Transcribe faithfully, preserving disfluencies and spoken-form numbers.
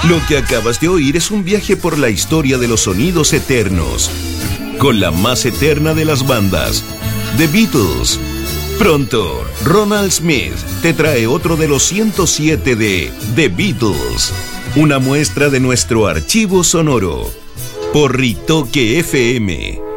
Lo que acabas de oír es un viaje por la historia de los sonidos eternos, con la más eterna de las bandas, The Beatles. Pronto, Ronald Smith te trae otro de los ciento siete de The Beatles, una muestra de nuestro archivo sonoro, por Ritoque F M.